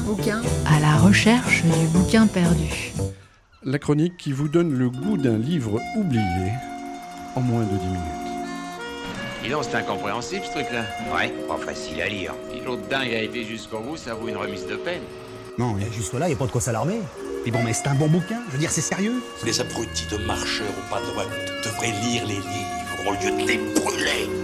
bouquin, à la recherche du bouquin perdu. La chronique qui vous donne le goût d'un livre oublié en moins de 10 minutes. Dis donc, c'est incompréhensible ce truc-là. Ouais, pas facile à lire. Si l'autre dingue a été jusqu'au bout, ça vaut une remise de peine. Non, mais jusque-là, il n'y a pas de quoi s'alarmer. Mais bon, mais c'est un bon bouquin, je veux dire, c'est sérieux. Les abrutis de marcheurs au pas de route devraient lire les livres au lieu de les brûler.